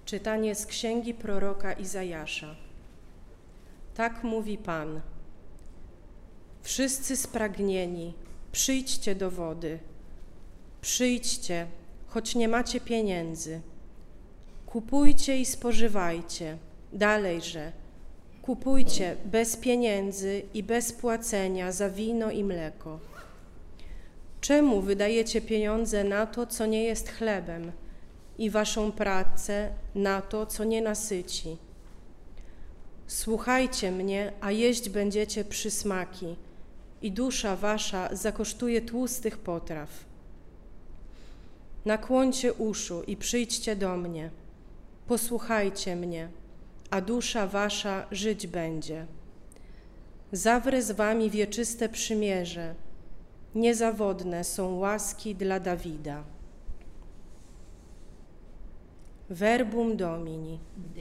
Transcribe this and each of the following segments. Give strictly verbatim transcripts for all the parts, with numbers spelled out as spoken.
Czytanie z księgi proroka Izajasza. Tak mówi Pan. Wszyscy spragnieni, przyjdźcie do wody. Przyjdźcie, choć nie macie pieniędzy. Kupujcie i spożywajcie. Dalejże, kupujcie bez pieniędzy i bez płacenia za wino i mleko. Czemu wydajecie pieniądze na to, co nie jest chlebem, i waszą pracę na to, co nie nasyci? Słuchajcie mnie, a jeść będziecie przysmaki, i dusza wasza zakosztuje tłustych potraw. Nakłońcie uszu i przyjdźcie do mnie. Posłuchajcie mnie, a dusza wasza żyć będzie. Zawrę z wami wieczyste przymierze. Niezawodne są łaski dla Dawida. Verbum Domini.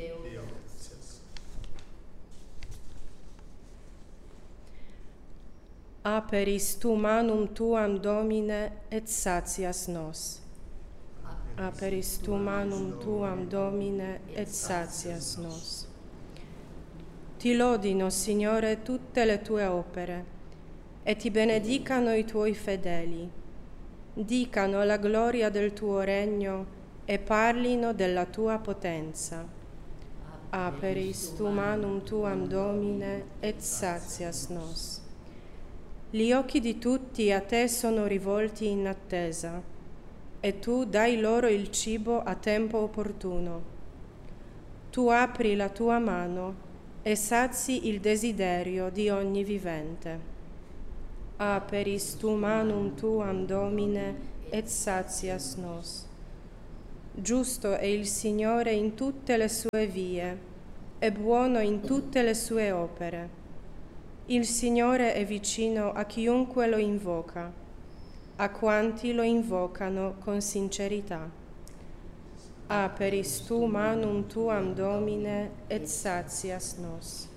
Aperis tu manum tuam, Domine, et satias nos. Aperis tu manum tuam, Domine, et satias nos. Ti lodino, Signore, tutte le tue opere, e ti benedicano i tuoi fedeli. Dicano la gloria del tuo regno e parlino della tua potenza. Aperis tu manum tuam, Domine, et satias nos. Gli occhi di tutti a te sono rivolti in attesa, e tu dai loro il cibo a tempo opportuno. Tu apri la tua mano e sazi il desiderio di ogni vivente. Aperis tu manum tuam, Domine, et satias nos. Giusto è il Signore in tutte le sue vie, e buono in tutte le sue opere. Il Signore è vicino a chiunque lo invoca, a quanti lo invocano con sincerità. Aperis tu manum tuam, Domine, et satias nos.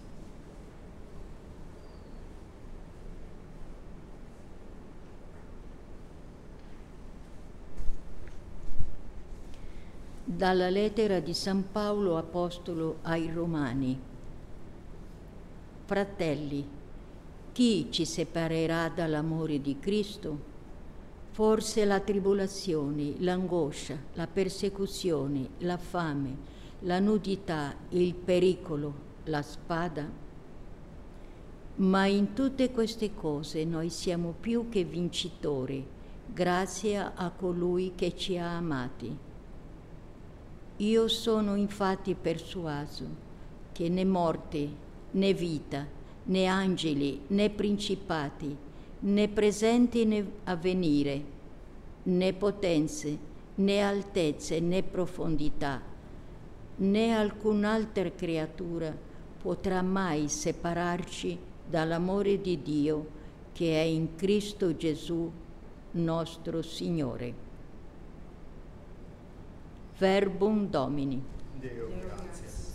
Dalla lettera di San Paolo Apostolo ai Romani. Fratelli, chi ci separerà dall'amore di Cristo? Forse la tribolazione, l'angoscia, la persecuzione, la fame, la nudità, il pericolo, la spada? Ma in tutte queste cose noi siamo più che vincitori, grazie a colui che ci ha amati. Io sono infatti persuaso che né morte, né vita, né angeli, né principati, né presenti né a venire, né potenze, né altezze, né profondità, né alcun'altra creatura potrà mai separarci dall'amore di Dio che è in Cristo Gesù, nostro Signore. Verbum Domini. Deo grazie.